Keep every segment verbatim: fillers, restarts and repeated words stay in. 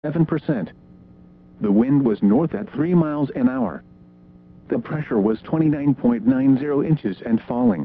seven percent. The wind was north at three miles an hour. The pressure was twenty-nine point nine zero inches and falling.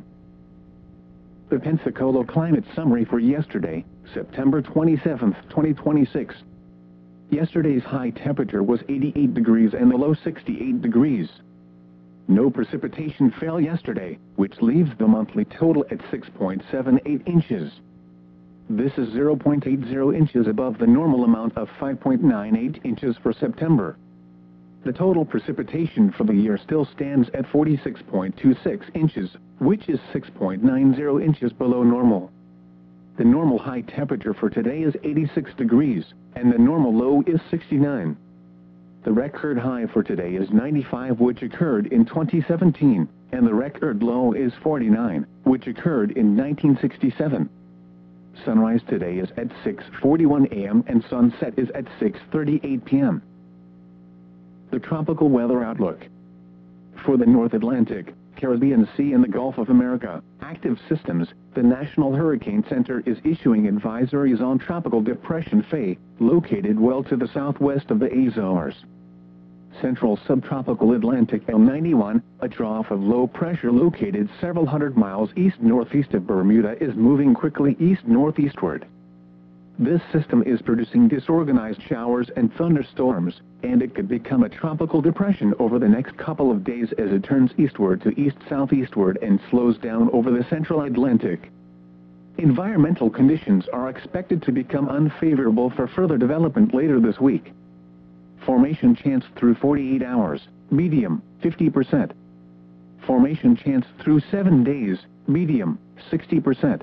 The Pensacola Climate Summary for yesterday, September twenty-seventh, twenty twenty-six. Yesterday's high temperature was eighty-eight degrees and the low sixty-eight degrees. No precipitation fell yesterday, which leaves the monthly total at six point seven eight inches. This is zero point eight zero inches above the normal amount of five point nine eight inches for September. The total precipitation for the year still stands at forty-six point two six inches, which is six point nine zero inches below normal. The normal high temperature for today is eighty-six degrees, and the normal low is sixty-nine. The record high for today is ninety-five, which occurred in twenty seventeen, and the record low is forty-nine, which occurred in nineteen sixty-seven. Sunrise today is at six forty-one a m and sunset is at six thirty-eight p m The tropical weather outlook. For the North Atlantic, Caribbean Sea and the Gulf of America, active systems, the National Hurricane Center is issuing advisories on Tropical Depression Faye, located well to the southwest of the Azores. Central Subtropical Atlantic L ninety-one, a trough of low pressure located several hundred miles east-northeast of Bermuda, is moving quickly east-northeastward. This system is producing disorganized showers and thunderstorms, and it could become a tropical depression over the next couple of days as it turns eastward to east-southeastward and slows down over the central Atlantic. Environmental conditions are expected to become unfavorable for further development later this week. Formation chance through forty-eight hours, medium, fifty percent. Formation chance through seven days, medium, sixty percent.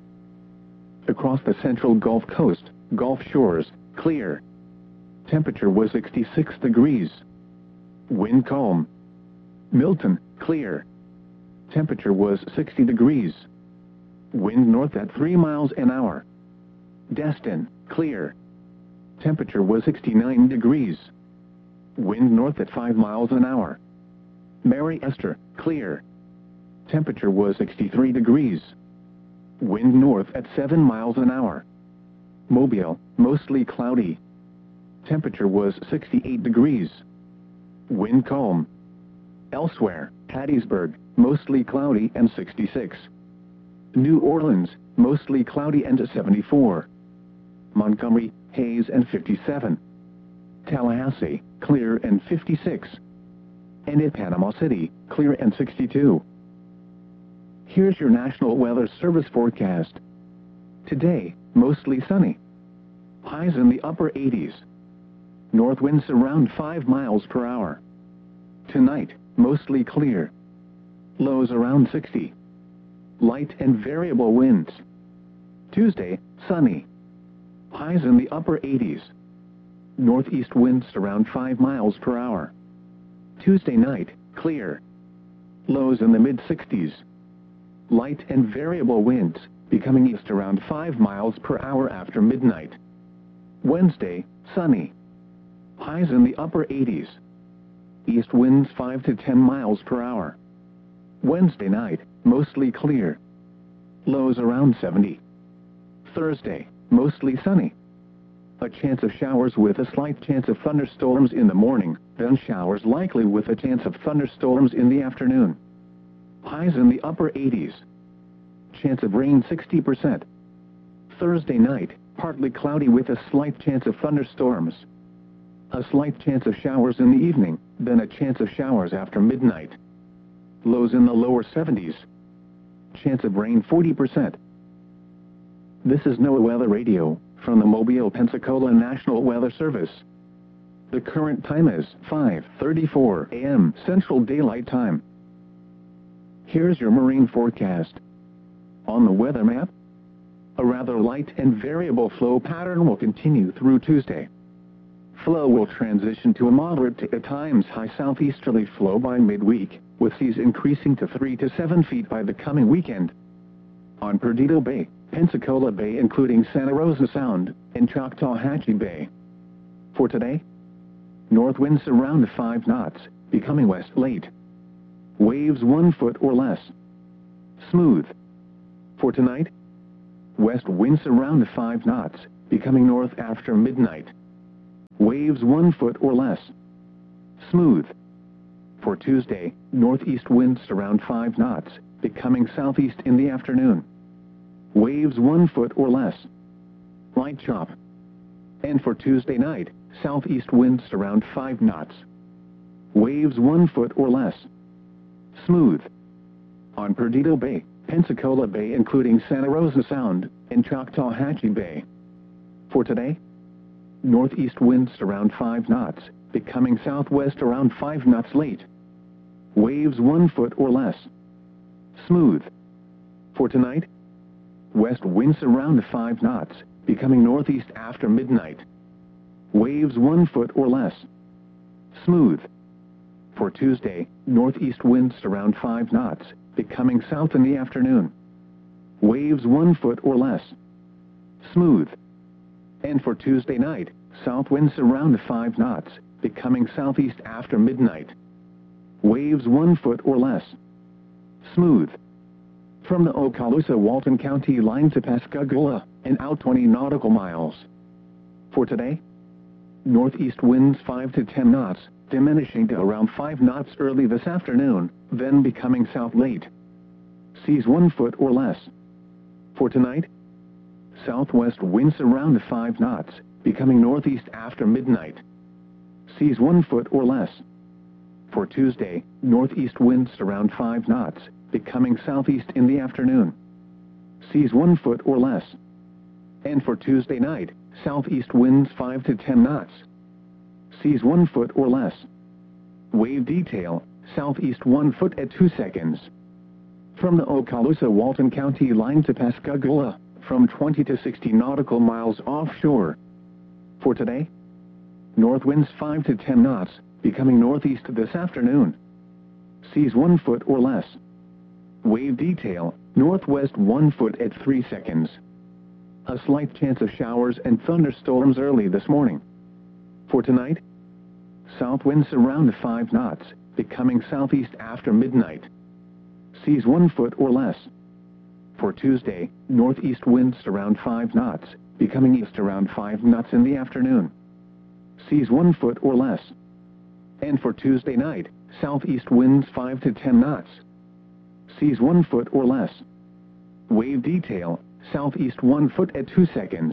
Across the central Gulf Coast, Gulf shores, clear. Temperature was sixty-six degrees. Wind calm. Milton, clear. Temperature was sixty degrees. Wind north at three miles an hour. Destin, clear. Temperature was sixty-nine degrees. Wind north at five miles an hour. Mary Esther, clear. Temperature was sixty-three degrees. Wind north at seven miles an hour. Mobile, mostly cloudy. Temperature was sixty-eight degrees. Wind calm. Elsewhere, Hattiesburg, mostly cloudy and sixty-six. New Orleans, mostly cloudy and seventy-four. Montgomery, haze and fifty-seven. Tallahassee, clear and fifty-six. And at Panama City, clear and sixty-two. Here's your National Weather Service forecast. Today, mostly sunny. Highs in the upper eighties. North winds around five miles per hour. Tonight, mostly clear. Lows around sixty. Light and variable winds. Tuesday, sunny. Highs in the upper eighties. Northeast winds around five miles per hour. Tuesday night, clear. Lows in the mid-sixties. Light and variable winds, becoming east around five miles per hour after midnight. Wednesday, sunny. Highs in the upper eighties. East winds five to ten miles per hour. Wednesday night, mostly clear. Lows around seventy. Thursday, mostly sunny. A chance of showers with a slight chance of thunderstorms in the morning, then showers likely with a chance of thunderstorms in the afternoon. Highs in the upper eighties. Chance of rain sixty percent. Thursday night, partly cloudy with a slight chance of thunderstorms. A slight chance of showers in the evening, then a chance of showers after midnight. Lows in the lower seventies. Chance of rain forty percent. This is NOAA Weather Radio, from the Mobile, Pensacola National Weather Service. The current time is five thirty-four a m Central Daylight Time. Here's your marine forecast. On the weather map, a rather light and variable flow pattern will continue through Tuesday. Flow will transition to a moderate to at times high southeasterly flow by midweek, with seas increasing to three to seven feet by the coming weekend. On Perdido Bay, Pensacola Bay including Santa Rosa Sound, and Choctawhatchee Bay. For today, north winds around five knots, becoming west late. Waves one foot or less. Smooth. For tonight, west winds around five knots, becoming north after midnight. Waves one foot or less. Smooth. For Tuesday, northeast winds around five knots, becoming southeast in the afternoon. Waves one foot or less. Light chop. And for Tuesday night, southeast winds around five knots. Waves one foot or less. Smooth. On Perdido Bay, Pensacola Bay including Santa Rosa Sound, and Choctawhatchee Bay. For today, northeast winds around five knots, becoming southwest around five knots late. Waves one foot or less. Smooth. For tonight, west winds around five knots, becoming northeast after midnight. Waves one foot or less. Smooth. For Tuesday, northeast winds around five knots, becoming south in the afternoon. Waves one foot or less. Smooth. And for Tuesday night, south winds around five knots, becoming southeast after midnight. Waves one foot or less. Smooth. From the Okaloosa-Walton County line to Pascagoula, and out twenty nautical miles. For today, northeast winds five to ten knots, diminishing to around five knots early this afternoon, then becoming south late. Seas one foot or less. For tonight, southwest winds around five knots, becoming northeast after midnight. Seas one foot or less. For Tuesday, northeast winds around five knots, becoming southeast in the afternoon. Seas one foot or less. And for Tuesday night, southeast winds five to ten knots. Seas one foot or less. Wave detail, southeast one foot at two seconds. From the Okaloosa-Walton County line to Pascagoula, from twenty to sixty nautical miles offshore. For today, north winds five to ten knots, becoming northeast this afternoon. Seas one foot or less. Wave detail, northwest one foot at three seconds. A slight chance of showers and thunderstorms early this morning. For tonight, south winds around five knots, becoming southeast after midnight. Seas one foot or less. For Tuesday, northeast winds around five knots, becoming east around five knots in the afternoon. Seas one foot or less. And for Tuesday night, southeast winds five to ten knots. Seas one foot or less. Wave detail, southeast one foot at two seconds.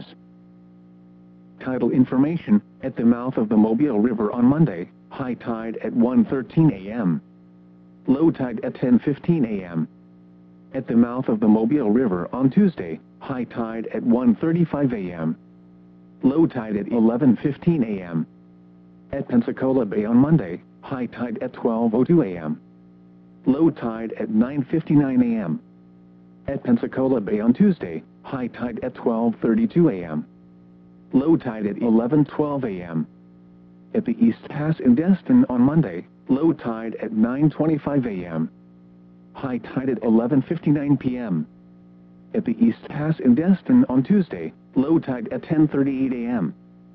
Tidal information, at the mouth of the Mobile River on Monday, high tide at one thirteen a m Low tide at ten fifteen a m At the mouth of the Mobile River on Tuesday, high tide at one thirty-five a m Low tide at eleven fifteen a m At Pensacola Bay on Monday, high tide at twelve oh two a m Low tide at nine fifty-nine a m At Pensacola Bay on Tuesday, high tide at twelve thirty-two a m Low tide at eleven twelve a m At the East Pass in Destin on Monday, low tide at nine twenty-five a m High tide at eleven fifty-nine p m At the East Pass in Destin on Tuesday, low tide at ten thirty-eight a m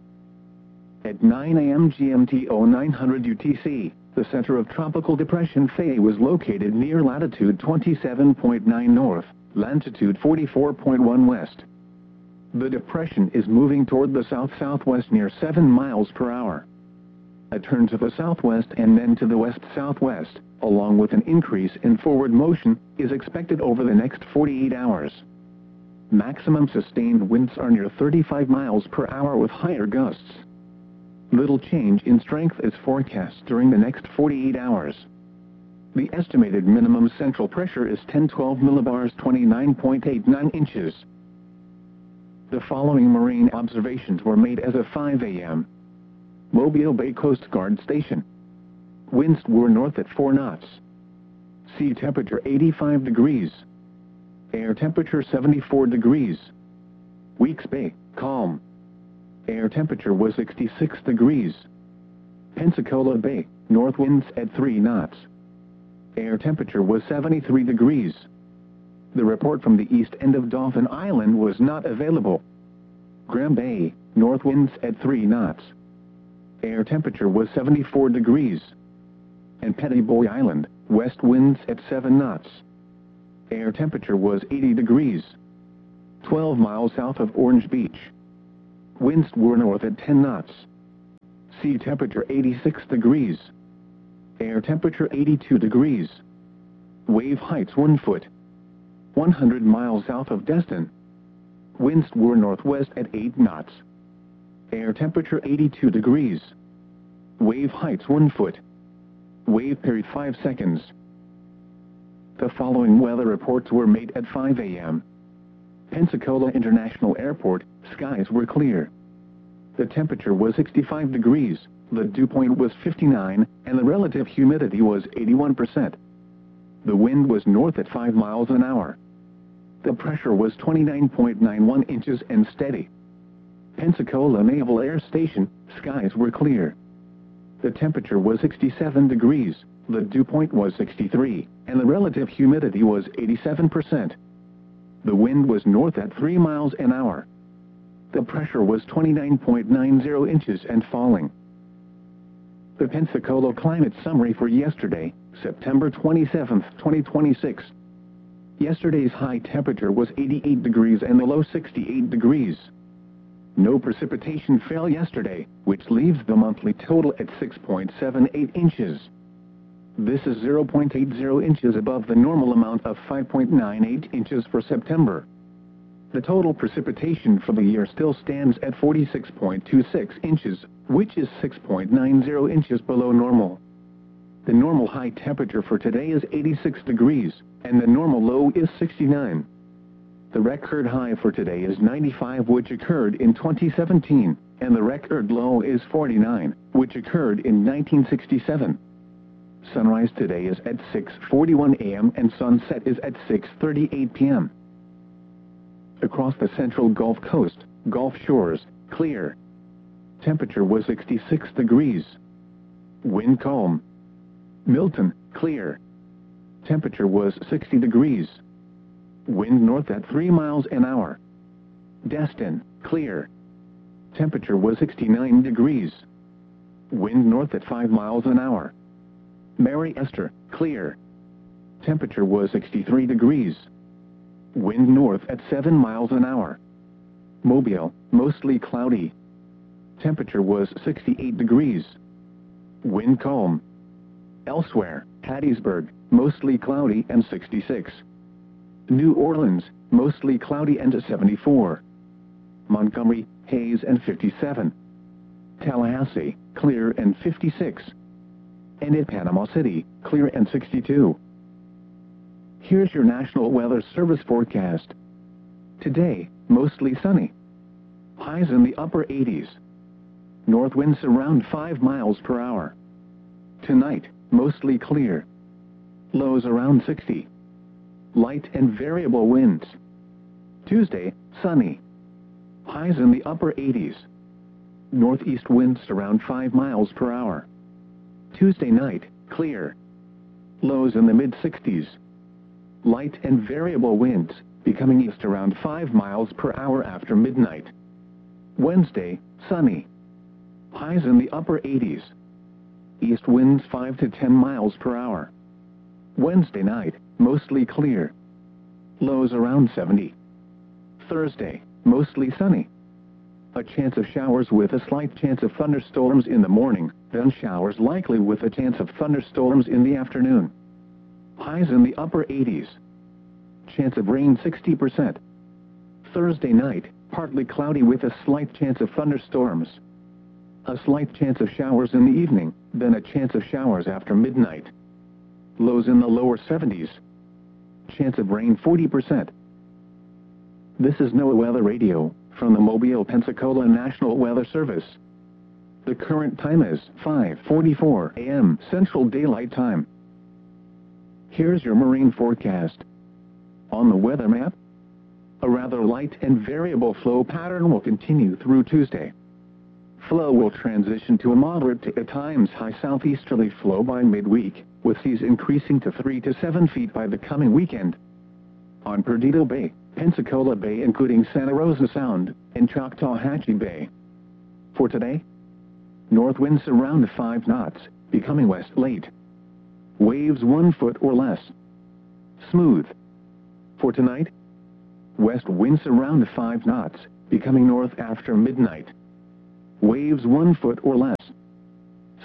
At nine a m G M T oh nine hundred U T C, the center of Tropical Depression Faye was located near latitude twenty-seven point nine north, longitude forty-four point one west. The depression is moving toward the south-southwest near seven miles per hour. A turn to the southwest and then to the west-southwest, along with an increase in forward motion, is expected over the next forty-eight hours. Maximum sustained winds are near thirty-five miles per hour with higher gusts. Little change in strength is forecast during the next forty-eight hours. The estimated minimum central pressure is ten twelve millibars, twenty-nine point eight nine inches. The following marine observations were made as of five a m Mobile Bay Coast Guard Station. Winds were north at four knots. Sea temperature eighty-five degrees. Air temperature seventy-four degrees. Weeks Bay, calm. Air temperature was sixty-six degrees. Pensacola Bay, north winds at three knots. Air temperature was seventy-three degrees. The report from the east end of Dauphin Island was not available. Graham Bay, north winds at three knots. Air temperature was seventy-four degrees. And Petty Boy Island, west winds at seven knots. Air temperature was eighty degrees. twelve miles south of Orange Beach. Winds were north at ten knots. Sea temperature eighty-six degrees. Air temperature eighty-two degrees. Wave heights one foot. one hundred miles south of Destin. Winds were northwest at eight knots. Air temperature eighty-two degrees. Wave heights one foot. Wave period five seconds. The following weather reports were made at five A M Pensacola International Airport, skies were clear. The temperature was sixty-five degrees, the dew point was fifty-nine, and the relative humidity was eighty-one percent. The wind was north at five miles an hour. The pressure was twenty-nine point nine one inches and steady. Pensacola Naval Air Station, skies were clear. The temperature was sixty-seven degrees, the dew point was sixty-three, and the relative humidity was eighty-seven percent. The wind was north at three miles an hour. The pressure was twenty-nine point nine zero inches and falling. The Pensacola climate summary for yesterday, September twenty-seventh, twenty twenty-six. Yesterday's high temperature was eighty-eight degrees and the low sixty-eight degrees. No precipitation fell yesterday, which leaves the monthly total at six point seven eight inches. This is zero point eight zero inches above the normal amount of five point nine eight inches for September. The total precipitation for the year still stands at forty-six point two six inches, which is six point nine zero inches below normal. The normal high temperature for today is eighty-six degrees, and the normal low is sixty-nine. The record high for today is ninety-five, which occurred in twenty seventeen, and the record low is forty-nine, which occurred in nineteen sixty-seven. Sunrise today is at six forty-one A M and sunset is at six thirty-eight P M Across the central Gulf Coast, Gulf Shores, clear. Temperature was sixty-six degrees. Wind calm. Milton, clear. Temperature was sixty degrees. Wind north at three miles an hour. Destin, clear. Temperature was sixty-nine degrees. Wind north at five miles an hour. Mary Esther, clear. Temperature was sixty-three degrees. Wind north at seven miles an hour. Mobile, mostly cloudy. Temperature was sixty-eight degrees. Wind calm. Elsewhere, Hattiesburg, mostly cloudy and sixty-six. New Orleans, mostly cloudy and seventy-four. Montgomery, haze and fifty-seven. Tallahassee, clear and fifty-six. And at Panama City, clear and sixty-two. Here's your National Weather Service forecast. Today, mostly sunny. Highs in the upper eighties. North winds around five miles per hour. Tonight, mostly clear. Lows around sixty. Light and variable winds. Tuesday, sunny. Highs in the upper eighties. Northeast winds around five miles per hour. Tuesday night, clear. Lows in the mid-sixties. Light and variable winds, becoming east around five miles per hour after midnight. Wednesday, sunny. Highs in the upper eighties. East winds five to ten miles per hour. Wednesday night, mostly clear. Lows around seventy. Thursday, mostly sunny. A chance of showers with a slight chance of thunderstorms in the morning, then showers likely with a chance of thunderstorms in the afternoon. Highs in the upper eighties. Chance of rain sixty percent. Thursday night, partly cloudy with a slight chance of thunderstorms. A slight chance of showers in the evening, then a chance of showers after midnight. Lows in the lower seventies. Chance of rain forty percent. This is NOAA Weather Radio, from the Mobile, Pensacola National Weather Service. The current time is five forty-four A M Central Daylight Time. Here's your marine forecast. On the weather map, a rather light and variable flow pattern will continue through Tuesday. Flow will transition to a moderate to at times high southeasterly flow by midweek, with seas increasing to three to seven feet by the coming weekend. On Perdido Bay, Pensacola Bay including Santa Rosa Sound, and Choctawhatchee Bay. For today, north winds around five knots, becoming west late. Waves one foot or less. Smooth. For tonight, west winds around five knots, becoming north after midnight. Waves one foot or less.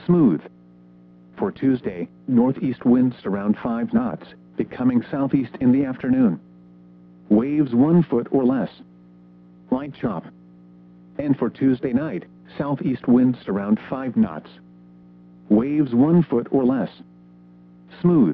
smooth. For Tuesday, northeast winds around five knots, becoming southeast in the afternoon. Waves one foot or less. Light chop. And for Tuesday night, southeast winds around five knots. Waves one foot or less. Smooth.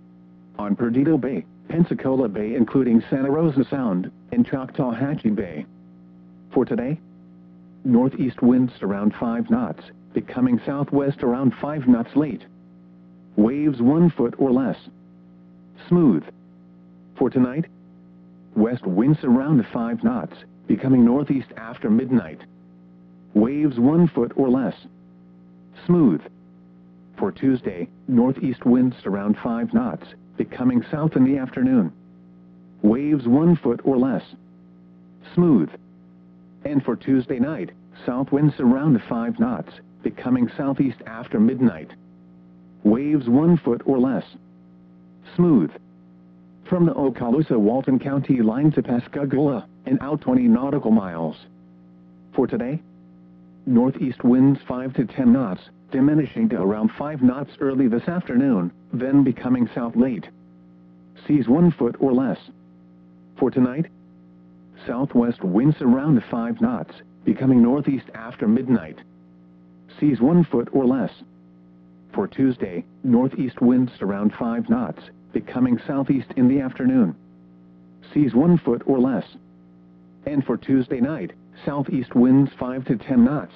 On Perdido Bay, Pensacola Bay including Santa Rosa Sound, and Choctawhatchee Bay. For today, northeast winds around five knots, becoming southwest around five knots late. Waves one foot or less. Smooth. For tonight, west winds around five knots, becoming northeast after midnight. Waves one foot or less. Smooth. For Tuesday, northeast winds around five knots, becoming south in the afternoon. Waves one foot or less. Smooth. And for Tuesday night, south winds around five knots, becoming southeast after midnight. Waves one foot or less. Smooth. From the Okaloosa-Walton County line to Pascagoula, and out twenty nautical miles. For today, northeast winds five to ten knots, diminishing to around five knots early this afternoon, then becoming south late. Seas one foot or less. For tonight, southwest winds around five knots, becoming northeast after midnight. Seas one foot or less. For Tuesday, northeast winds around five knots, becoming southeast in the afternoon. Seas one foot or less. And for Tuesday night, southeast winds five to ten knots.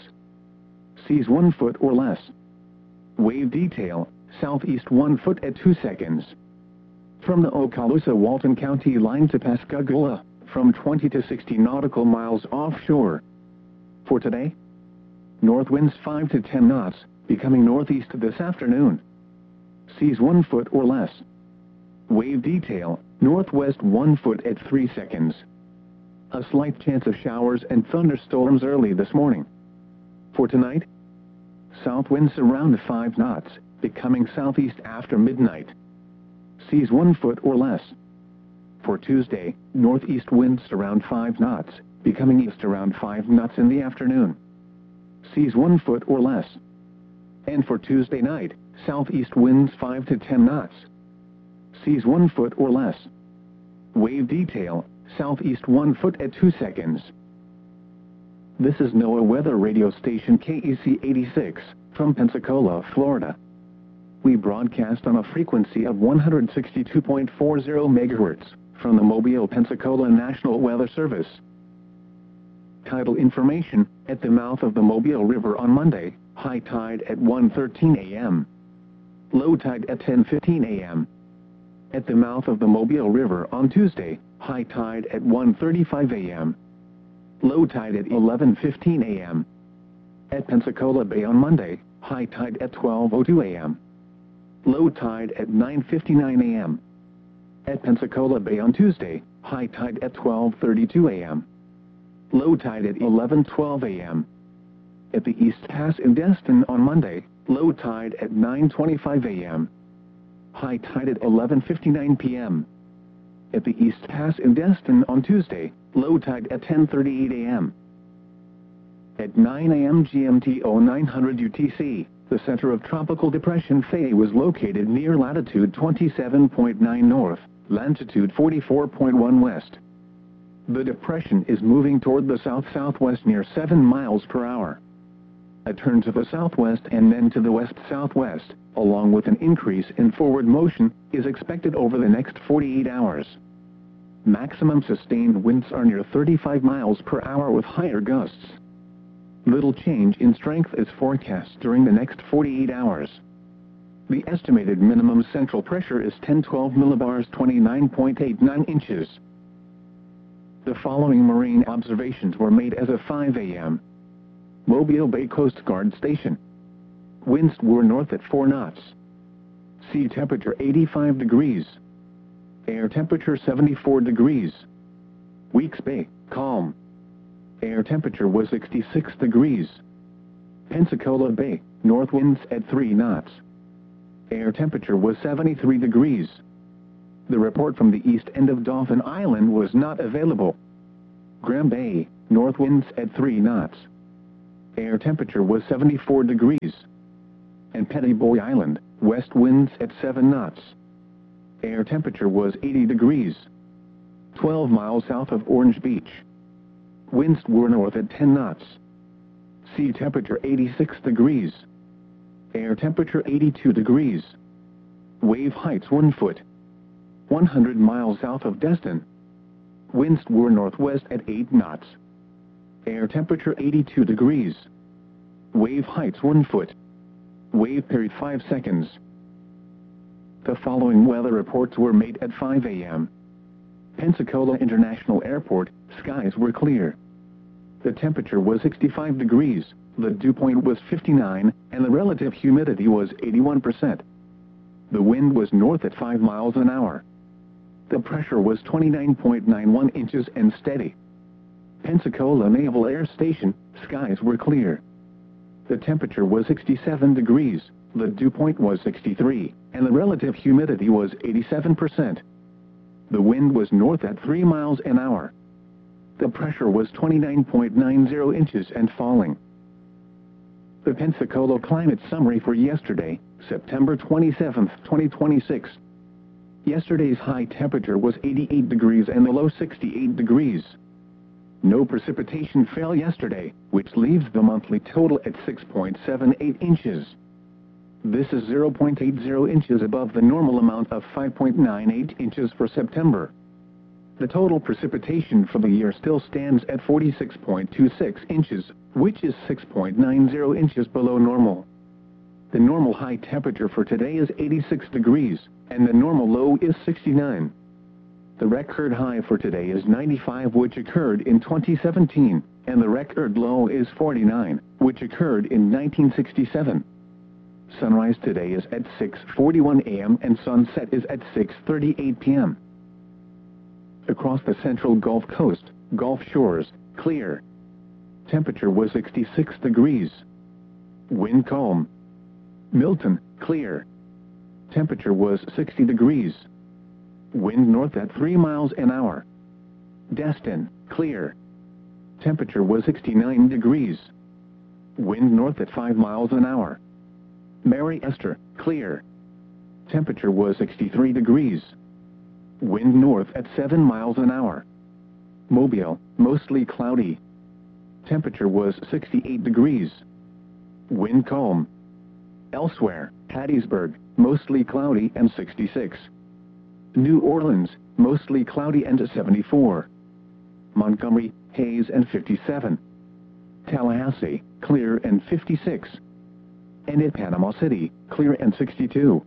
Seas one foot or less. Wave detail, southeast one foot at two seconds. From the Okaloosa-Walton County line to Pascagoula, from twenty to sixty nautical miles offshore. For today, north winds five to ten knots, becoming northeast this afternoon. Seas one foot or less. Wave detail, northwest one foot at three seconds. A slight chance of showers and thunderstorms early this morning. For tonight, south winds around five knots, becoming southeast after midnight. Seas one foot or less. For Tuesday, northeast winds around five knots, becoming east around five knots in the afternoon. Seas one foot or less. And for Tuesday night, southeast winds five to ten knots. Seas one foot or less. Wave detail, southeast one foot at two seconds. This is NOAA Weather Radio Station K E C eighty-six, from Pensacola, Florida. We broadcast on a frequency of one hundred sixty-two point four zero megahertz, from the Mobile, Pensacola National Weather Service. Tidal information, at the mouth of the Mobile River on Monday, high tide at one thirteen a m Low tide at ten fifteen a m At the mouth of the Mobile River on Tuesday, high tide at one thirty-five a m Low tide at eleven fifteen a m At Pensacola Bay on Monday, high tide at twelve oh two a m Low tide at nine fifty-nine a m At Pensacola Bay on Tuesday, high tide at twelve thirty-two a m Low tide at eleven twelve a m At the East Pass in Destin on Monday, low tide at nine twenty-five a m High tide at eleven fifty-nine p m At the East Pass in Destin on Tuesday, low tide at ten thirty-eight a m At nine a m G M T oh nine hundred U T C, the center of Tropical Depression Faye was located near latitude twenty-seven point nine north, longitude forty-four point one west. The depression is moving toward the south-southwest near seven miles per hour. A turn to the southwest and then to the west-southwest, along with an increase in forward motion, is expected over the next forty-eight hours. Maximum sustained winds are near thirty-five miles per hour with higher gusts. Little change in strength is forecast during the next forty-eight hours. The estimated minimum central pressure is ten twelve millibars, twenty-nine point eight nine inches. The following marine observations were made as of five a m Mobile Bay Coast Guard Station. Winds were north at four knots. Sea temperature eighty-five degrees. Air temperature seventy-four degrees. Weeks Bay, calm. Air temperature was sixty-six degrees. Pensacola Bay, north winds at three knots. Air temperature was seventy-three degrees. The report from the east end of Dauphin Island was not available. Graham Bay, north winds at three knots. Air temperature was seventy-four degrees. and Petty Boy Island, west winds at seven knots. Air temperature was eighty degrees. twelve miles south of Orange Beach. Winds were north at ten knots. Sea temperature eighty-six degrees. Air temperature eighty-two degrees. Wave heights one foot. one hundred miles south of Destin. Winds were northwest at eight knots. Air temperature eighty-two degrees. Wave heights one foot. Wave period five seconds. The following weather reports were made at five A M Pensacola International Airport, skies were clear. The temperature was sixty-five degrees, the dew point was fifty-nine, and the relative humidity was eighty-one percent. The wind was north at five miles an hour. The pressure was twenty-nine point nine one inches and steady. Pensacola Naval Air Station, skies were clear. The temperature was sixty-seven degrees, the dew point was sixty-three, and the relative humidity was eighty-seven percent. The wind was north at three miles an hour. The pressure was twenty-nine point nine zero inches and falling. The Pensacola climate summary for yesterday, September twenty-seventh, twenty twenty-six. Yesterday's high temperature was eighty-eight degrees and the low sixty-eight degrees. No precipitation fell yesterday, which leaves the monthly total at six point seven eight inches. This is zero point eight zero inches above the normal amount of five point nine eight inches for September. The total precipitation for the year still stands at forty-six point two six inches, which is six point nine zero inches below normal. The normal high temperature for today is eighty-six degrees, and the normal low is sixty-nine. The record high for today is ninety-five, which occurred in twenty seventeen, and the record low is forty-nine, which occurred in nineteen sixty-seven. Sunrise today is at six forty-one A M and sunset is at six thirty-eight P M Across the central Gulf Coast, Gulf Shores, clear. Temperature was sixty-six degrees. Wind calm. Milton, clear. Temperature was sixty degrees. Wind north at three miles an hour. Destin, clear. Temperature was sixty-nine degrees. Wind north at five miles an hour. Mary Esther, clear. Temperature was sixty-three degrees. Wind north at seven miles an hour. Mobile, mostly cloudy. Temperature was sixty-eight degrees. Wind calm. Elsewhere, Hattiesburg, mostly cloudy and sixty-six. New Orleans, mostly cloudy and seventy-four. Montgomery, haze and fifty-seven. Tallahassee, clear and fifty-six. And at Panama City, clear and sixty-two.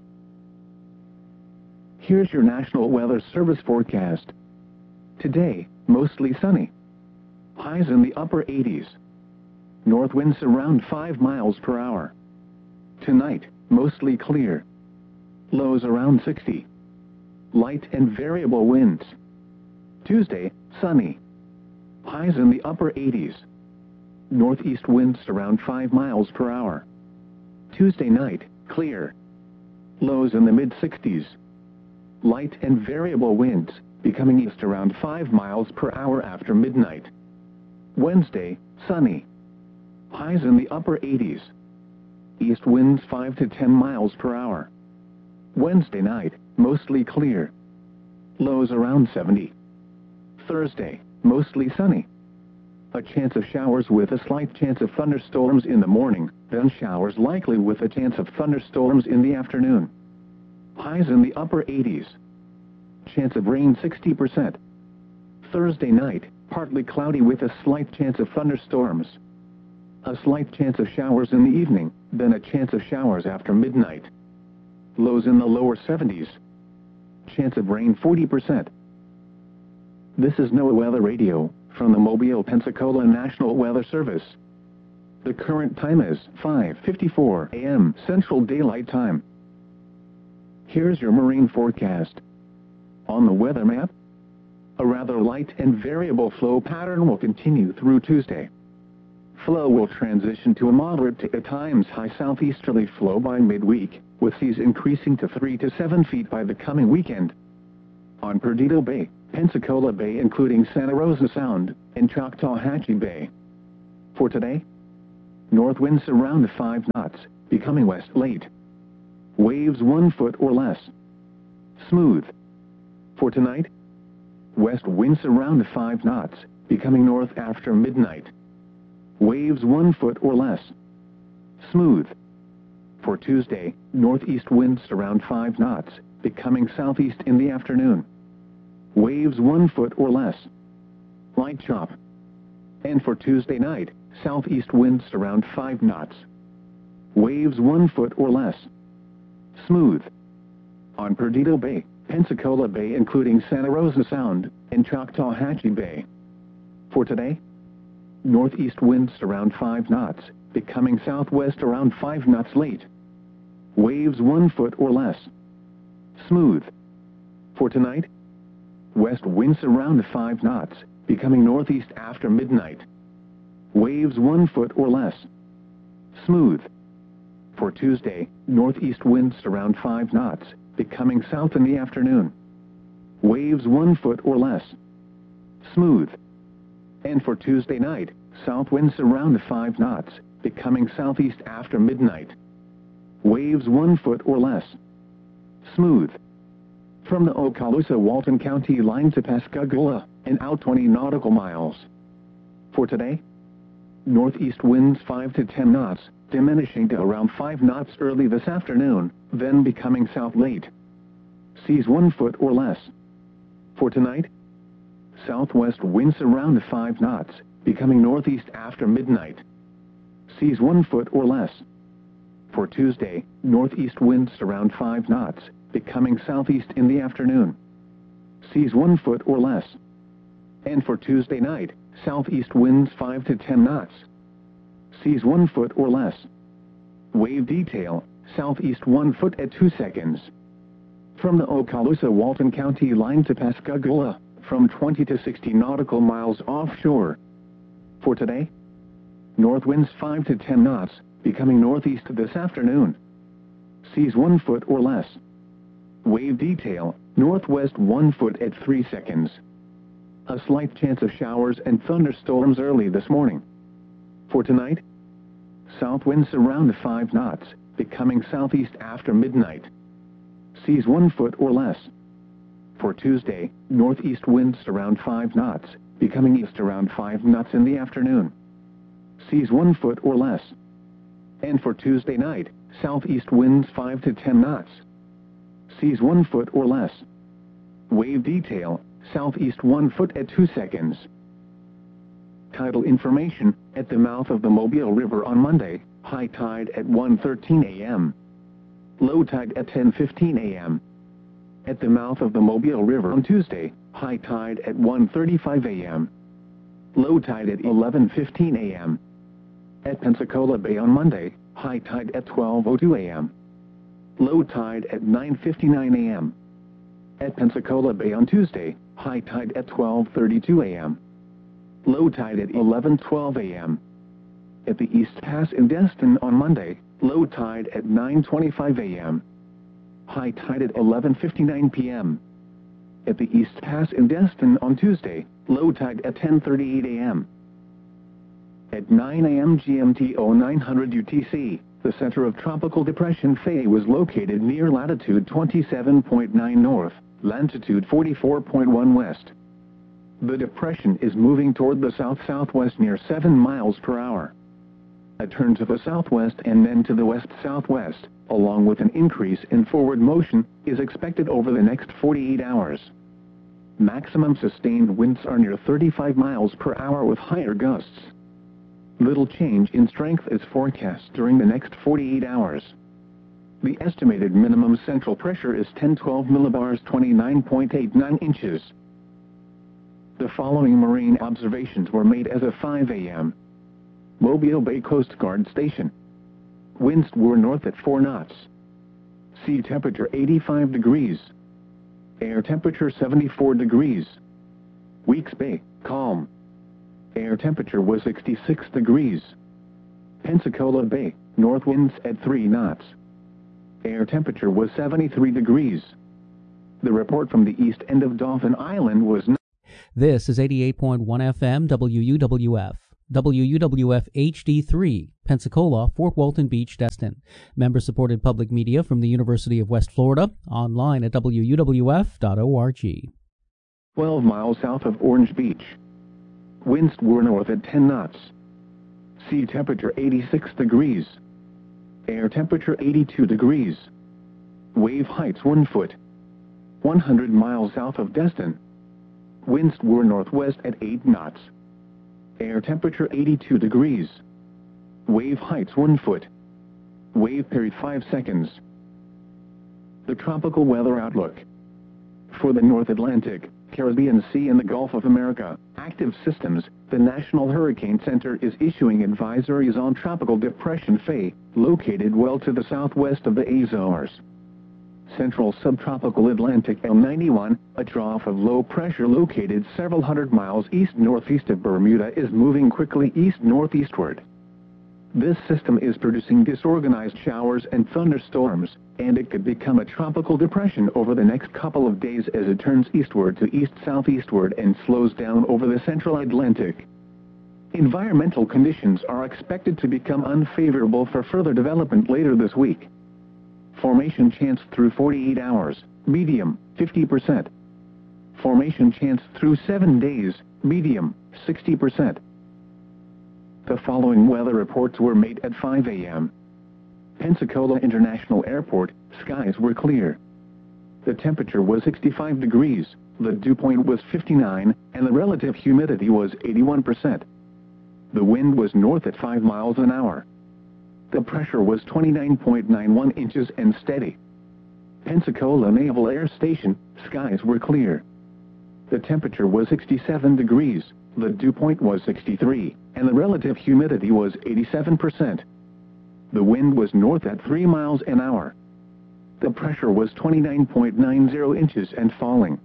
Here's your National Weather Service forecast. Today, mostly sunny. Highs in the upper eighties. North winds around five miles per hour. Tonight, mostly clear. Lows around sixty. Light and variable winds. Tuesday, sunny. Highs in the upper eighties. Northeast winds around five miles per hour. Tuesday night, clear. Lows in the mid-sixties. Light and variable winds, becoming east around five miles per hour after midnight. Wednesday, sunny. Highs in the upper eighties. East winds five to ten miles per hour. Wednesday night, mostly clear. Lows around seventy. Thursday, mostly sunny. A chance of showers with a slight chance of thunderstorms in the morning, then showers likely with a chance of thunderstorms in the afternoon. Highs in the upper eighties. Chance of rain sixty percent. Thursday night, partly cloudy with a slight chance of thunderstorms. A slight chance of showers in the evening, then a chance of showers after midnight. Lows in the lower seventies. Chance of rain forty percent. This is NOAA Weather Radio, from the Mobile, Pensacola National Weather Service. The current time is five fifty-four A M Central Daylight Time. Here's your marine forecast. On the weather map, a rather light and variable flow pattern will continue through Tuesday. Flow will transition to a moderate to at times high southeasterly flow by midweek, with seas increasing to three to seven feet by the coming weekend. On Perdido Bay, Pensacola Bay including Santa Rosa Sound, and Choctawhatchee Bay. For today, north winds around five knots, becoming west late. Waves one foot or less. Smooth. For tonight, west winds around five knots, becoming north after midnight. Waves one foot or less. Smooth. For Tuesday, northeast winds around five knots, becoming southeast in the afternoon. Waves one foot or less. Light chop. And for Tuesday night, southeast winds around five knots. Waves one foot or less. Smooth. On Perdido Bay, Pensacola Bay including Santa Rosa Sound, and Choctawhatchee Bay. For today, northeast winds around five knots, becoming southwest around five knots late. Waves one foot or less. Smooth. For tonight, west winds around five knots, becoming northeast after midnight. Waves one foot or less. Smooth. For Tuesday, northeast winds around five knots, becoming south in the afternoon. Waves one foot or less. Smooth. And for Tuesday night, south winds around five knots, becoming southeast after midnight. Waves one foot or less. Smooth. From the Okaloosa-Walton County line to Pascagoula, and out twenty nautical miles. For today, northeast winds five to ten knots, diminishing to around five knots early this afternoon, then becoming south late. Seas one foot or less. For tonight, southwest winds around five knots, becoming northeast after midnight. Seas one foot or less. For Tuesday, northeast winds around five knots, becoming southeast in the afternoon. Seas one foot or less. And for Tuesday night, southeast winds five to ten knots. Seas one foot or less. Wave detail, southeast one foot at two seconds. From the Okaloosa-Walton County line to Pascagoula, from twenty to sixty nautical miles offshore. For today, north winds five to ten knots, becoming northeast this afternoon. Seas one foot or less. Wave detail, northwest one foot at three seconds. A slight chance of showers and thunderstorms early this morning. For tonight, south winds around five knots, becoming southeast after midnight. Seas one foot or less. For Tuesday, northeast winds around five knots, becoming east around five knots in the afternoon. Seas one foot or less. And for Tuesday night, southeast winds five to ten knots. Seas one foot or less. Wave detail, southeast one foot at two seconds. Tidal information, at the mouth of the Mobile River on Monday, high tide at one thirteen a m Low tide at ten fifteen a m At the mouth of the Mobile River on Tuesday, high tide at one thirty-five a m Low tide at eleven fifteen a m At Pensacola Bay on Monday, high tide at twelve oh two a m Low tide at nine fifty-nine a m At Pensacola Bay on Tuesday, high tide at twelve thirty-two a m Low tide at eleven twelve a m At the East Pass in Destin on Monday, low tide at nine twenty-five a m High tide at eleven fifty-nine p m At the East Pass in Destin on Tuesday, low tide at ten thirty-eight a m At nine a m G M T oh nine hundred U T C, the center of Tropical Depression Faye was located near latitude twenty-seven point nine north, latitude forty-four point one west. The depression is moving toward the south-southwest near seven miles per hour. A turn to the southwest and then to the west-southwest, along with an increase in forward motion, is expected over the next forty-eight hours. Maximum sustained winds are near thirty-five miles per hour with higher gusts. Little change in strength is forecast during the next forty-eight hours. The estimated minimum central pressure is ten twelve millibars, twenty-nine point eight nine inches. The following marine observations were made as of five a m Mobile Bay Coast Guard Station. Winds were north at four knots. Sea temperature eighty-five degrees. Air temperature seventy-four degrees. Weeks Bay, calm. Air temperature was sixty-six degrees. Pensacola Bay, north winds at three knots. Air temperature was seventy-three degrees. The report from the east end of Dauphin Island was... This is eighty-eight point one F M W U W F, W U W F H D three, Pensacola, Fort Walton Beach, Destin. Member-supported public media from the University of West Florida, online at W U W F dot org. twelve miles south of Orange Beach. Winds were north at ten knots. Sea temperature eighty-six degrees. Air temperature eighty-two degrees. Wave heights one foot. one hundred miles south of Destin. Winds were northwest at eight knots. Air temperature eighty-two degrees. Wave heights one foot. Wave period five seconds. The tropical weather outlook. For the North Atlantic, Caribbean Sea and the Gulf of America, active systems, the National Hurricane Center is issuing advisories on Tropical Depression Faye, located well to the southwest of the Azores. Central subtropical Atlantic L ninety-one, a trough of low pressure located several hundred miles east-northeast of Bermuda, is moving quickly east-northeastward. This system is producing disorganized showers and thunderstorms, and it could become a tropical depression over the next couple of days as it turns eastward to east-southeastward and slows down over the central Atlantic. Environmental conditions are expected to become unfavorable for further development later this week. Formation chance through forty-eight hours, medium, fifty percent. Formation chance through seven days, medium, sixty percent. The following weather reports were made at five A M Pensacola International Airport, skies were clear. The temperature was sixty-five degrees, the dew point was fifty-nine, and the relative humidity was eighty-one percent. The wind was north at five miles an hour. The pressure was twenty-nine point nine one inches and steady. Pensacola Naval Air Station, skies were clear. The temperature was sixty-seven degrees, the dew point was sixty-three, and the relative humidity was eighty-seven percent. The wind was north at three miles an hour. The pressure was twenty-nine point nine zero inches and falling.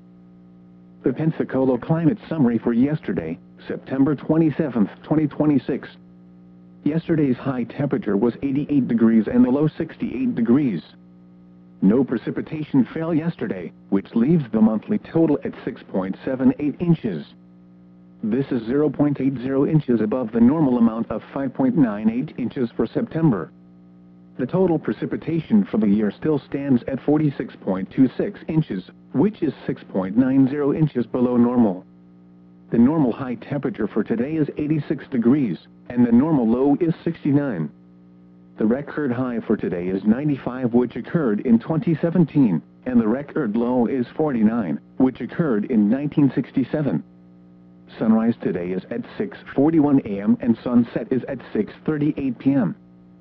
The Pensacola Climate Summary for yesterday, September twenty-seventh, twenty twenty-six. Yesterday's high temperature was eighty-eight degrees and the low sixty-eight degrees. No precipitation fell yesterday, which leaves the monthly total at six point seven eight inches. This is zero point eight zero inches above the normal amount of five point nine eight inches for September. The total precipitation for the year still stands at forty-six point two six inches, which is six point nine zero inches below normal. The normal high temperature for today is eighty-six degrees, and the normal low is sixty-nine. The record high for today is ninety-five, which occurred in twenty seventeen, and the record low is forty-nine, which occurred in nineteen sixty-seven. Sunrise today is at six forty-one A M and sunset is at six thirty-eight P M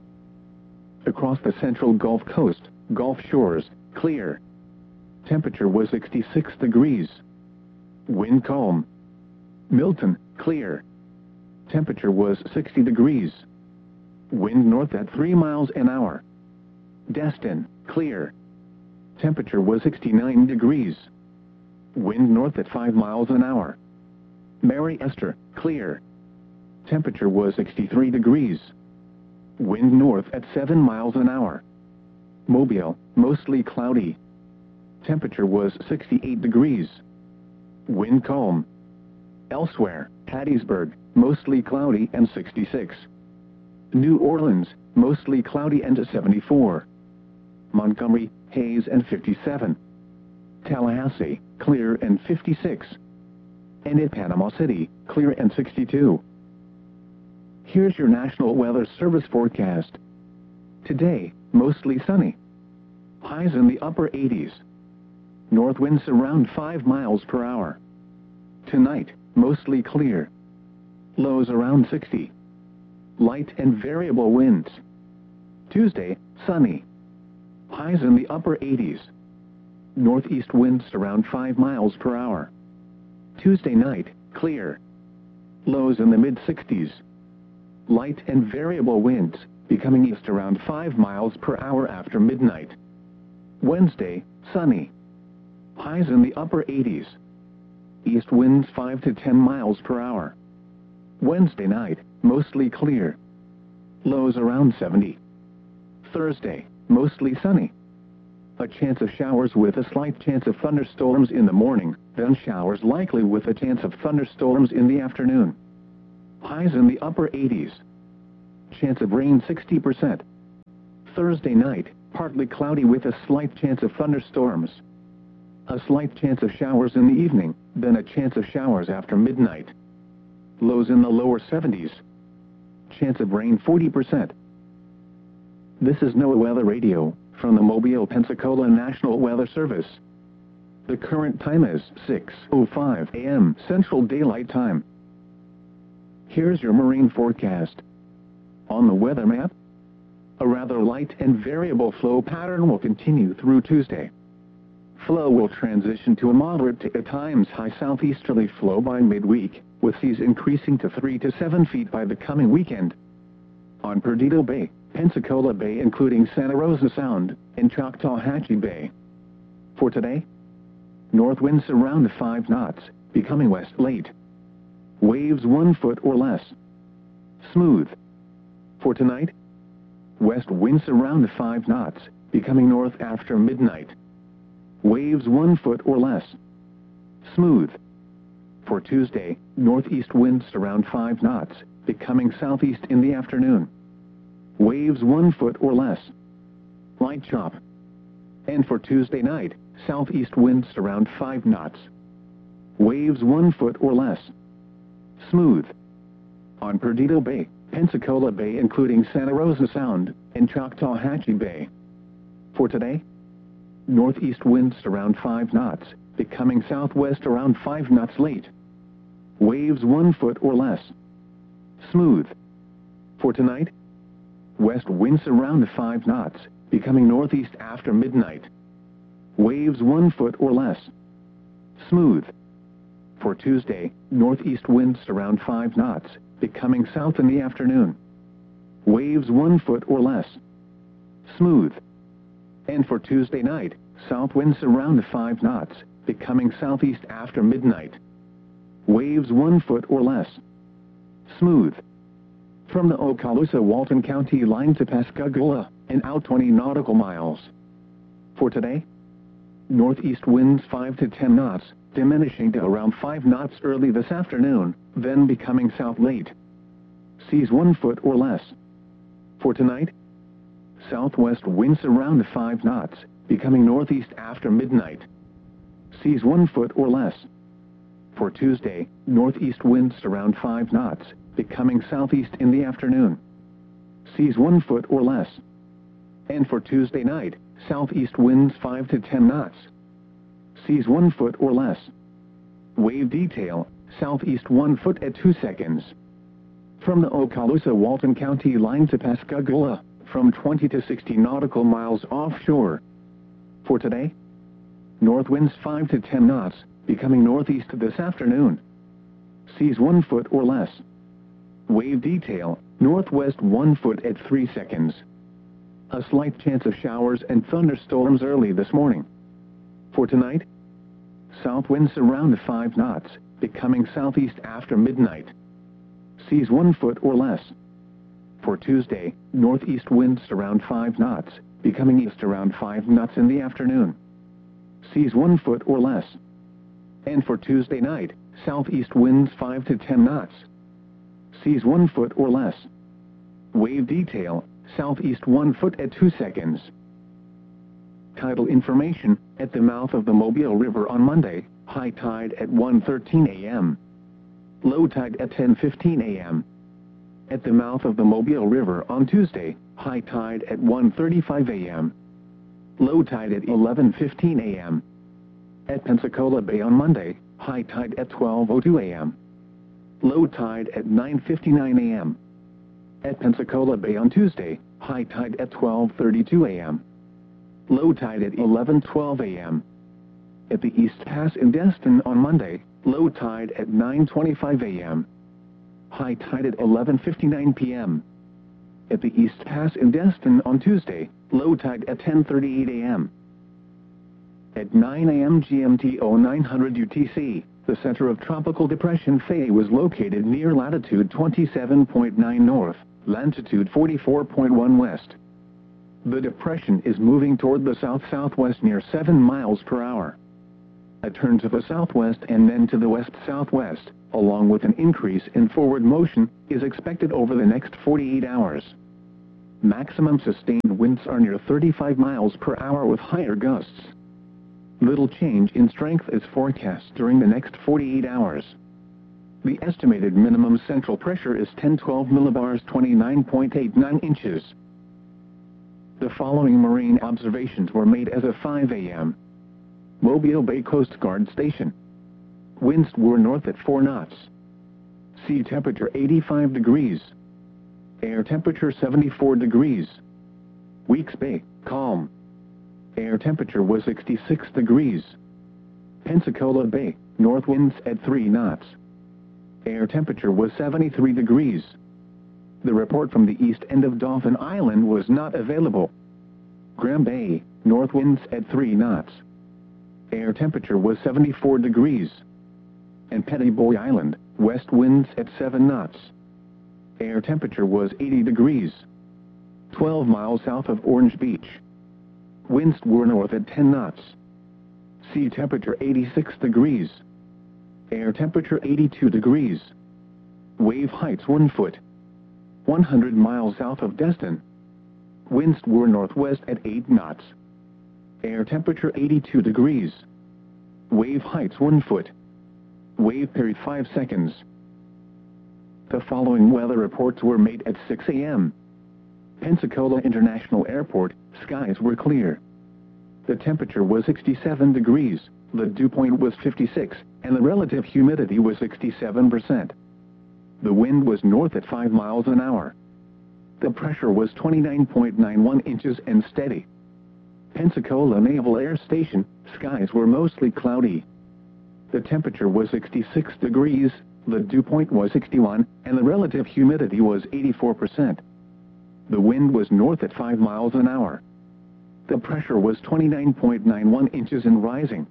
Across the central Gulf Coast, Gulf Shores, clear. Temperature was sixty-six degrees. Wind calm. Milton, clear. Temperature was sixty degrees. Wind north at three miles an hour. Destin, clear. Temperature was sixty-nine degrees. Wind north at five miles an hour. Mary Esther, clear. Temperature was sixty-three degrees. Wind north at seven miles an hour. Mobile, mostly cloudy. Temperature was sixty-eight degrees. Wind calm. Elsewhere, Hattiesburg, mostly cloudy and sixty-six. New Orleans, mostly cloudy and seventy-four. Montgomery, haze and fifty-seven. Tallahassee, clear and fifty-six. And at Panama City, clear and sixty-two. Here's your National Weather Service forecast. Today, mostly sunny. Highs in the upper eighties. North winds around five miles per hour. Tonight, mostly clear. Lows around sixty. Light and variable winds. Tuesday, sunny. Highs in the upper eighties. Northeast winds around five miles per hour. Tuesday night, clear. Lows in the mid-sixties. Light and variable winds, becoming east around five miles per hour after midnight. Wednesday, sunny. Highs in the upper eighties. East winds five to ten miles per hour. Wednesday night, mostly clear. Lows around seventy. Thursday, mostly sunny. A chance of showers with a slight chance of thunderstorms in the morning, then showers likely with a chance of thunderstorms in the afternoon. highs in the upper eighties. Chance of rain sixty percent. Thursday night, partly cloudy with a slight chance of thunderstorms. A slight chance of showers in the evening, then a chance of showers after midnight. Lows in the lower seventies. Chance of rain forty percent. This is NOAA Weather Radio, from the Mobile, Pensacola National Weather Service. The current time is six oh five a m Central Daylight Time. Here's your marine forecast. On the weather map, a rather light and variable flow pattern will continue through Tuesday. Flow will transition to a moderate to at times high southeasterly flow by midweek, with seas increasing to three to seven feet by the coming weekend. On Perdido Bay, Pensacola Bay including Santa Rosa Sound, and Choctawhatchee Bay. For today, north winds around five knots, becoming west late. Waves one foot or less. Smooth. For tonight, west winds around five knots, becoming north after midnight. Waves one foot or less. Smooth. For Tuesday, northeast winds around five knots, becoming southeast in the afternoon. Waves one foot or less. Light chop. And for Tuesday night, southeast winds around five knots. Waves one foot or less. Smooth. On Perdido Bay, Pensacola Bay including Santa Rosa Sound, and Choctawhatchee Bay. For today, northeast winds around five knots, becoming southwest around five knots late. Waves one foot or less. Smooth. For tonight, west winds around five knots, becoming northeast after midnight. Waves one foot or less. Smooth. For Tuesday, northeast winds around five knots, becoming south in the afternoon. Waves one foot or less. Smooth. And for Tuesday night, south winds around five knots, becoming southeast after midnight. Waves one foot or less. Smooth. From the Okaloosa-Walton County line to Pascagoula, and out twenty nautical miles. For today, northeast winds five to ten knots, diminishing to around five knots early this afternoon, then becoming south late. Seas one foot or less. For tonight, southwest winds around five knots, becoming northeast after midnight. Seas one foot or less. For Tuesday, northeast winds around five knots, becoming southeast in the afternoon. Seas one foot or less. And for Tuesday night, southeast winds five to ten knots. Seas one foot or less. Wave detail, southeast one foot at two seconds. From the Okaloosa-Walton County line to Pascagoula, from twenty to sixty nautical miles offshore. For today, north winds five to ten knots, becoming northeast this afternoon. Seas one foot or less. Wave detail, northwest one foot at three seconds. A slight chance of showers and thunderstorms early this morning. For tonight, south winds around five knots, becoming southeast after midnight. Seas one foot or less. For Tuesday, northeast winds around five knots, becoming east around five knots in the afternoon. Seas one foot or less. And for Tuesday night, southeast winds five to ten knots. Seas one foot or less. Wave detail, southeast one foot at two seconds. Tidal information, at the mouth of the Mobile River on Monday, high tide at one thirteen a m Low tide at ten fifteen a m At the mouth of the Mobile River on Tuesday, high tide at one thirty-five a m Low tide at eleven fifteen a m At Pensacola Bay on Monday, high tide at twelve oh two a m Low tide at nine fifty-nine a m At Pensacola Bay on Tuesday, high tide at twelve thirty-two a m Low tide at eleven twelve a m At the East Pass in Destin on Monday, low tide at nine twenty-five a m High tide at eleven fifty-nine p m At the East Pass in Destin on Tuesday, low tide at ten thirty-eight a m At nine a m G M T oh nine hundred U T C, the center of Tropical Depression Faye was located near latitude twenty-seven point nine north, longitude forty-four point one west. The depression is moving toward the south-southwest near seven miles per hour. a turn to the southwest and then to the west-southwest, along with an increase in forward motion, is expected over the next forty-eight hours. Maximum sustained winds are near thirty-five miles per hour with higher gusts. Little change in strength is forecast during the next forty-eight hours. The estimated minimum central pressure is ten twelve millibars, twenty-nine point eight nine inches. The following marine observations were made as of five A M Mobile Bay Coast Guard Station. Winds were north at four knots. Sea temperature eighty-five degrees. Air temperature seventy-four degrees. Weeks Bay, calm. Air temperature was sixty-six degrees. Pensacola Bay, north winds at three knots. Air temperature was seventy-three degrees. The report from the east end of Dauphin Island was not available. Graham Bay, north winds at three knots. Air temperature was seventy-four degrees. And Pettiboy Island, west winds at seven knots. Air temperature was eighty degrees. twelve miles south of Orange Beach. Winds were north at ten knots. Sea temperature eighty-six degrees. Air temperature eighty-two degrees. Wave heights one foot. one hundred miles south of Destin. Winds were northwest at eight knots. Air temperature eighty-two degrees. Wave heights one foot. Wave period five seconds. The following weather reports were made at six A M Pensacola International Airport, skies were clear. The temperature was sixty-seven degrees, the dew point was fifty-six, and the relative humidity was sixty-seven percent. The wind was north at five miles an hour. The pressure was twenty-nine point nine one inches and steady. Pensacola Naval Air Station, skies were mostly cloudy. The temperature was sixty-six degrees, the dew point was sixty-one, and the relative humidity was eighty-four percent. The wind was north at five miles an hour. The pressure was twenty-nine point nine one inches and rising.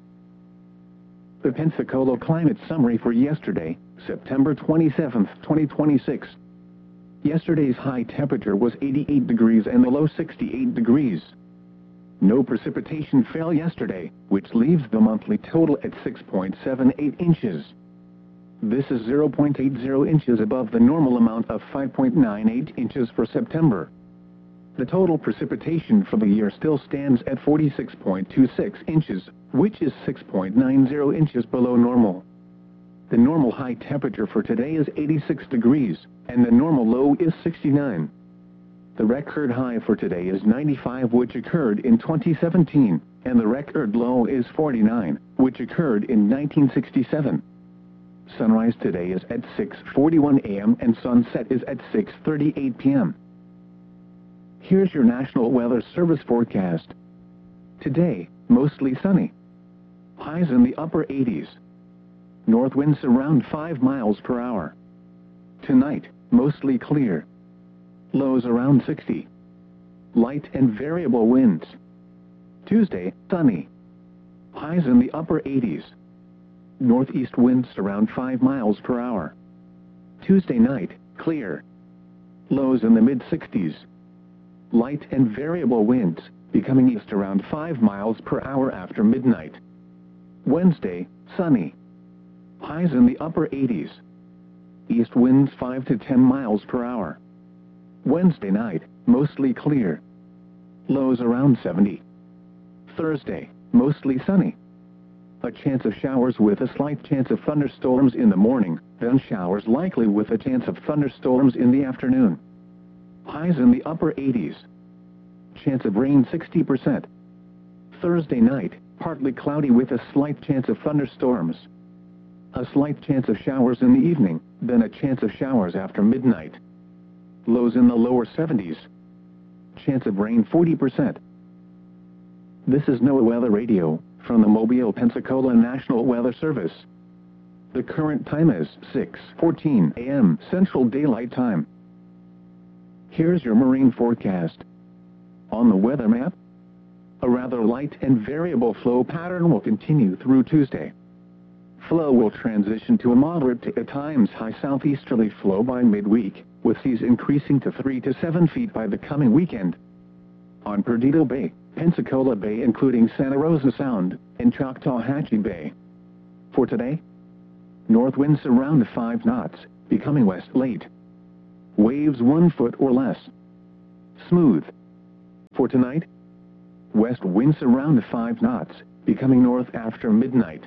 The Pensacola climate summary for yesterday, September twenty-seventh, twenty twenty-six. Yesterday's high temperature was eighty-eight degrees and the low sixty-eight degrees. No precipitation fell yesterday, which leaves the monthly total at six point seven eight inches. This is zero point eight zero inches above the normal amount of five point nine eight inches for September. The total precipitation for the year still stands at forty-six point two six inches, which is six point nine zero inches below normal. The normal high temperature for today is eighty-six degrees, and the normal low is sixty-nine. The record high for today is ninety-five, which occurred in twenty seventeen, and the record low is forty-nine, which occurred in nineteen sixty-seven. Sunrise today is at six forty-one A M and sunset is at six thirty-eight P M Here's your National Weather Service forecast. Today, mostly sunny. Highs in the upper eighties. North winds around five miles per hour. Tonight, mostly clear. Lows around sixty. Light and variable winds. Tuesday, sunny. Highs in the upper eighties. Northeast winds around five miles per hour. Tuesday night, clear. Lows in the mid-sixties. Light and variable winds, becoming east around five miles per hour after midnight. Wednesday, sunny. Highs in the upper eighties. East winds five to ten miles per hour. Wednesday night, mostly clear. Lows around seventy. Thursday, mostly sunny. A chance of showers with a slight chance of thunderstorms in the morning, then showers likely with a chance of thunderstorms in the afternoon. Highs in the upper eighties. Chance of rain sixty percent. Thursday night, partly cloudy with a slight chance of thunderstorms. A slight chance of showers in the evening, then a chance of showers after midnight. Lows in the lower seventies. Chance of rain forty percent. This is NOAA Weather Radio, from the Mobile, Pensacola National Weather Service. The current time is six fourteen A M Central Daylight Time. Here's your marine forecast. On the weather map, a rather light and variable flow pattern will continue through Tuesday. Flow will transition to a moderate to at times high southeasterly flow by midweek, with seas increasing to three to seven feet by the coming weekend. on Perdido Bay, Pensacola Bay including Santa Rosa Sound, and Choctawhatchee Bay. For today, north winds around five knots, becoming west late. Waves one foot or less. Smooth. For tonight, west winds around five knots, becoming north after midnight.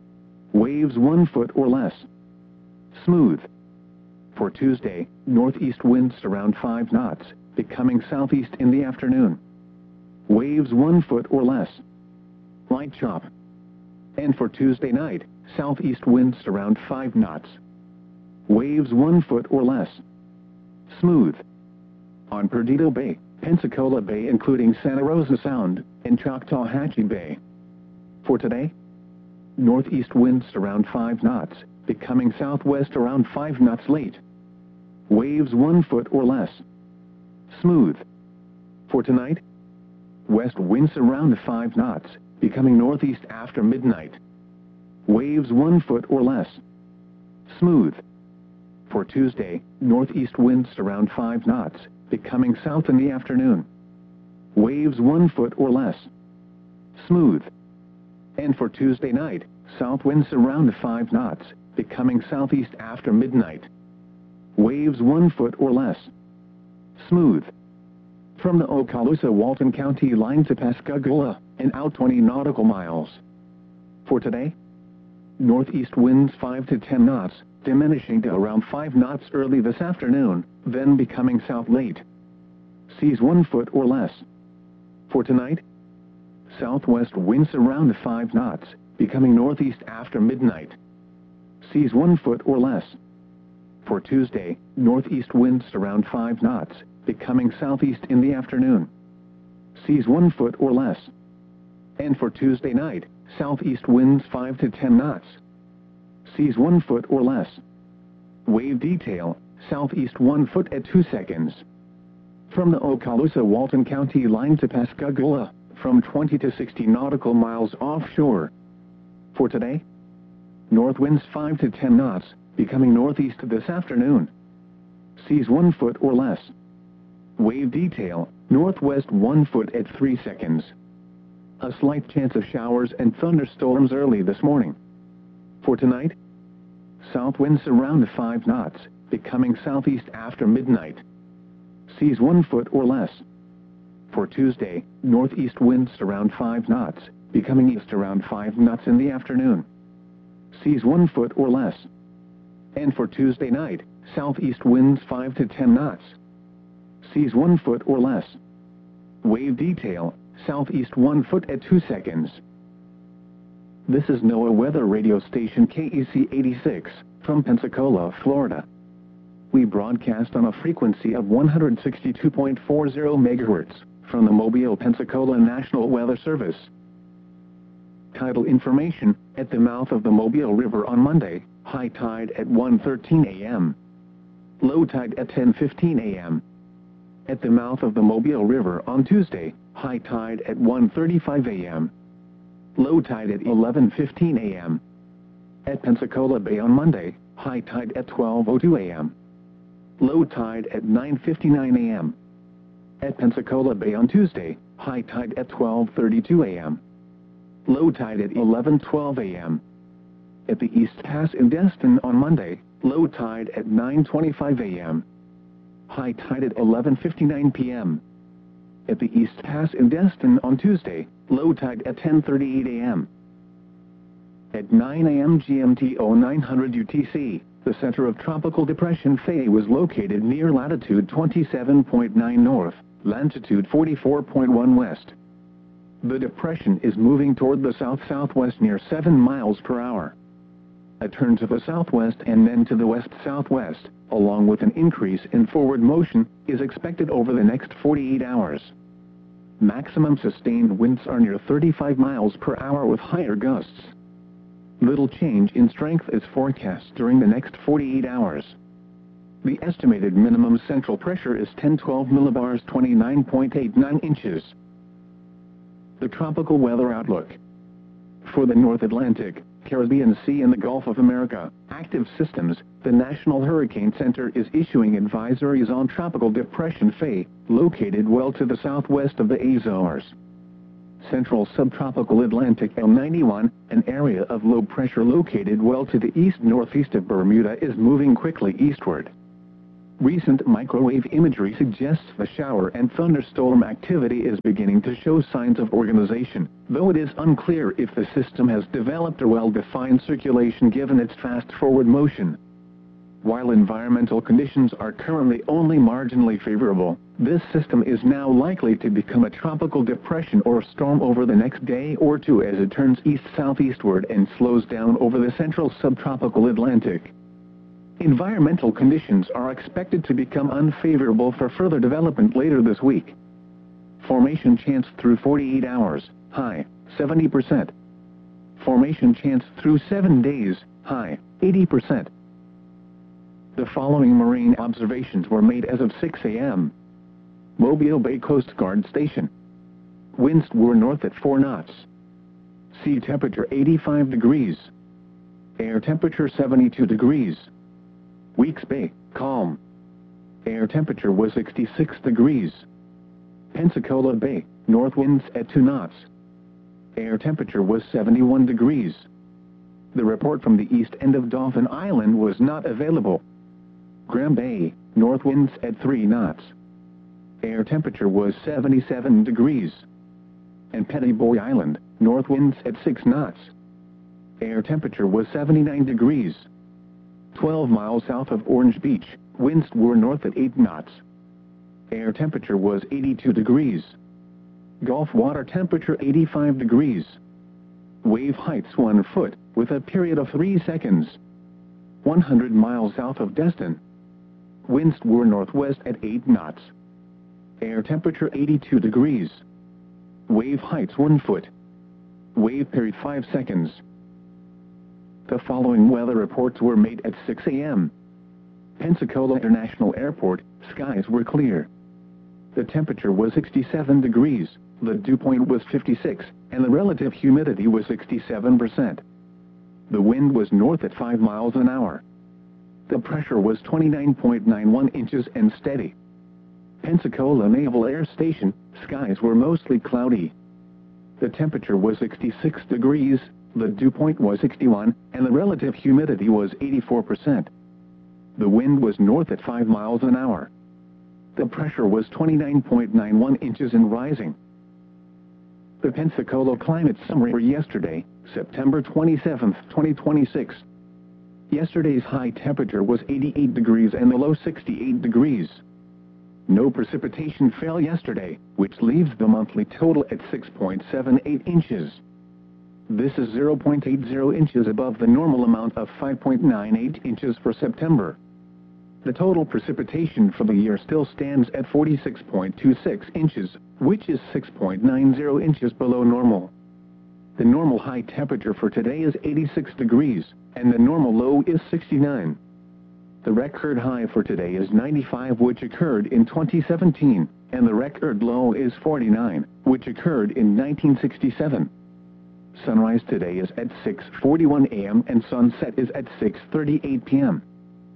Waves one foot or less. Smooth. For Tuesday, northeast winds around five knots, becoming southeast in the afternoon. Waves one foot or less. Light chop. And for Tuesday night, southeast winds around five knots. Waves one foot or less. Smooth. On Perdido Bay, Pensacola Bay including Santa Rosa Sound, and Choctawhatchee Bay. For today, northeast winds around five knots, becoming southwest around five knots late. Waves one foot or less. Smooth. For tonight, west winds around five knots, becoming northeast after midnight. Waves one foot or less. Smooth. For Tuesday, northeast winds around five knots, becoming south in the afternoon. Waves one foot or less. Smooth. And for Tuesday night, south winds around five knots, becoming southeast after midnight. Waves one foot or less. Smooth. From the Okaloosa-Walton County line to Pascagoula, and out twenty nautical miles. For today, northeast winds five to ten knots, diminishing to around five knots early this afternoon, then becoming south late. Seas one foot or less. For tonight, southwest winds around five knots, becoming northeast after midnight. Seas one foot or less. For Tuesday, northeast winds around five knots, becoming southeast in the afternoon. Seas one foot or less. And for Tuesday night, southeast winds five to ten knots. Seas one foot or less. Wave detail, southeast one foot at two seconds. From the Okaloosa-Walton County line to Pascagoula, from twenty to sixty nautical miles offshore. For today, north winds five to ten knots, becoming northeast this afternoon. Seas one foot or less. Wave detail, northwest one foot at three seconds. A slight chance of showers and thunderstorms early this morning. For tonight, south winds around five knots, becoming southeast after midnight. Seas one foot or less. For Tuesday, northeast winds around five knots, becoming east around five knots in the afternoon. Seas one foot or less. And for Tuesday night, southeast winds five to ten knots. Seas one foot or less. Wave detail, southeast one foot at two seconds. This is NOAA Weather Radio Station K E C eighty-six, from Pensacola, Florida. We broadcast on a frequency of one hundred sixty-two point four zero megahertz, from the Mobile, Pensacola National Weather Service. Tidal information, at the mouth of the Mobile River on Monday, high tide at one thirteen a m Low tide at ten fifteen a m At the mouth of the Mobile River on Tuesday, high tide at one thirty-five a m Low tide at eleven fifteen a m At Pensacola Bay on Monday, high tide at twelve oh two a m Low tide at nine fifty-nine a m At Pensacola Bay on Tuesday, high tide at twelve thirty-two a m Low tide at eleven twelve a m At the East Pass in Destin on Monday, low tide at nine twenty-five a m High tide at eleven fifty-nine p m At the East Pass in Destin on Tuesday, low tide at ten thirty-eight a m At nine a m G M T oh nine hundred U T C, the center of Tropical Depression Faye was located near latitude twenty-seven point nine north, longitude forty-four point one west. The depression is moving toward the south-southwest near seven miles per hour. A turn to the southwest and then to the west-southwest, along with an increase in forward motion, is expected over the next forty-eight hours. Maximum sustained winds are near thirty-five miles per hour with higher gusts. Little change in strength is forecast during the next forty-eight hours. The estimated minimum central pressure is ten twelve millibars, twenty-nine point eight nine inches. The tropical weather outlook. For the North Atlantic, Caribbean Sea and the Gulf of America. Active systems. The National Hurricane Center is issuing advisories on Tropical Depression Faye, located well to the southwest of the Azores. Central Subtropical Atlantic L ninety-one, an area of low pressure located well to the east-northeast of Bermuda, is moving quickly eastward. Recent microwave imagery suggests the shower and thunderstorm activity is beginning to show signs of organization, though it is unclear if the system has developed a well-defined circulation given its fast forward motion. While environmental conditions are currently only marginally favorable, this system is now likely to become a tropical depression or storm over the next day or two as it turns east-southeastward and slows down over the central subtropical Atlantic. Environmental conditions are expected to become unfavorable for further development later this week. Formation chance through forty-eight hours, high, seventy percent. Formation chance through seven days, high, eighty percent. The following marine observations were made as of six A M Mobile Bay Coast Guard Station. Winds were north at four knots. Sea temperature eighty-five degrees. Air temperature seventy-two degrees. Weeks Bay, calm. Air temperature was sixty-six degrees. Pensacola Bay, north winds at two knots. Air temperature was seventy-one degrees. The report from the east end of Dauphin Island was not available. Graham Bay, north winds at three knots. Air temperature was seventy-seven degrees. And Petty Boy Island, north winds at six knots. Air temperature was seventy-nine degrees. twelve miles south of Orange Beach, winds were north at eight knots. Air temperature was eighty-two degrees. Gulf water temperature eighty-five degrees. Wave heights one foot, with a period of three seconds. one hundred miles south of Destin. Winds were northwest at eight knots. Air temperature eighty-two degrees. Wave heights one foot. Wave period five seconds. The following weather reports were made at six A M Pensacola International Airport, skies were clear. The temperature was sixty-seven degrees, the dew point was fifty-six, and the relative humidity was sixty-seven percent. The wind was north at five miles an hour. The pressure was twenty-nine point nine one inches and steady. Pensacola Naval Air Station, skies were mostly cloudy. The temperature was sixty-six degrees, the dew point was sixty-one, and the relative humidity was eighty-four percent. The wind was north at five miles an hour. The pressure was twenty-nine point nine one inches and rising. The Pensacola climate summary for yesterday, September twenty-seventh, twenty twenty-six. Yesterday's high temperature was eighty-eight degrees and the low sixty-eight degrees. No precipitation fell yesterday, which leaves the monthly total at six point seven eight inches. This is zero point eight zero inches above the normal amount of five point nine eight inches for September. The total precipitation for the year still stands at forty-six point two six inches, which is six point nine zero inches below normal. The normal high temperature for today is eighty-six degrees, and the normal low is sixty-nine. The record high for today is ninety-five, which occurred in twenty seventeen, and the record low is forty-nine, which occurred in nineteen sixty-seven. Sunrise today is at six forty-one A M and sunset is at six thirty-eight P M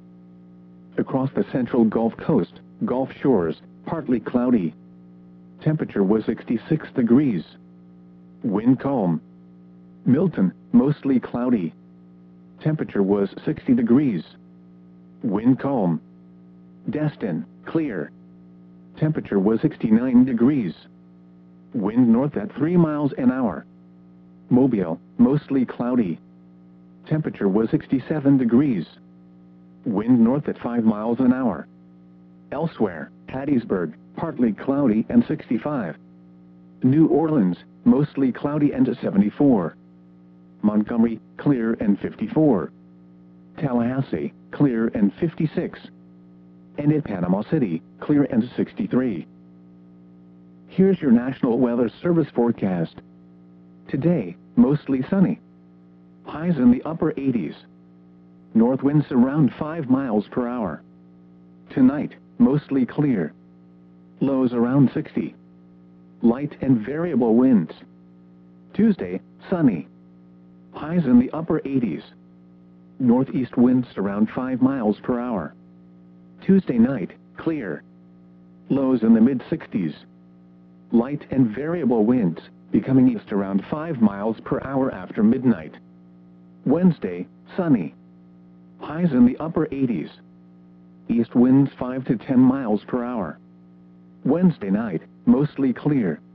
Across the central Gulf Coast, Gulf shores, partly cloudy. Temperature was sixty-six degrees. Wind calm. Milton, mostly cloudy. Temperature was sixty degrees. Wind calm. Destin, clear. Temperature was sixty-nine degrees. Wind north at three miles an hour. Mobile, mostly cloudy. Temperature was sixty-seven degrees. Wind north at five miles an hour. Elsewhere, Hattiesburg, partly cloudy and sixty-five. New Orleans, mostly cloudy and seventy-four. Montgomery, clear and fifty-four. Tallahassee, clear and fifty-six. And in Panama City, clear and sixty-three. Here's your National Weather Service forecast. Today, mostly sunny. Highs in the upper eighties. North winds around five miles per hour. Tonight, mostly clear. Lows around sixty. Light and variable winds. Tuesday, sunny. Highs in the upper eighties. Northeast winds around five miles per hour. Tuesday night, clear. Lows in the mid sixties. Light and variable winds, becoming east around five miles per hour after midnight. Wednesday, sunny. Highs in the upper eighties. East winds five to ten miles per hour. Wednesday night, mostly clear.